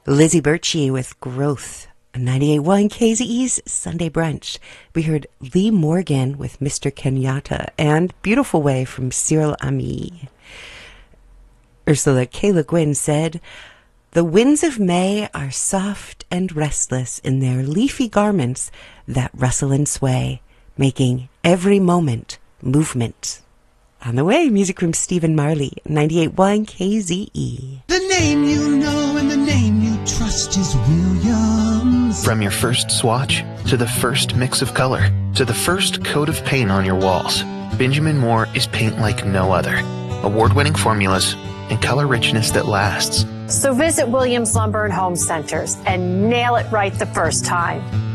Lizzie Birchie with Growth. 98.1 KZE's Sunday Brunch. We heard Lee Morgan with Mr. Kenyatta and Beautiful Way from Cyril Ami. Ursula K. Le Guin said, "The winds of May are soft and restless in their leafy garments that rustle and sway, making every moment movement." On the way, music from Stephen Marley, 98.1 KZE. The name you know and the name you trust is Williams. From your first swatch, to the first mix of color, to the first coat of paint on your walls, Benjamin Moore is paint like no other. Award-winning formulas and color richness that lasts. So visit Williams Lumber and Home Centers and nail it right the first time.